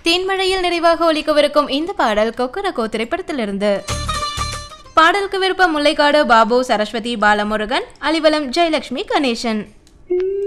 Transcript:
தேன்மழையில் நிறைவாக ஒலிக்கவிருக்கும் இந்த பாடல் கொக்கரக்கோ திரைப்படத்திலிருந்து. பாடலுக்கு விருப்பம் முல்லைக்காடு பாபு, சரஸ்வதி, பாலமுருகன், அலிவலம், ஜெயலட்சுமி, கணேசன்.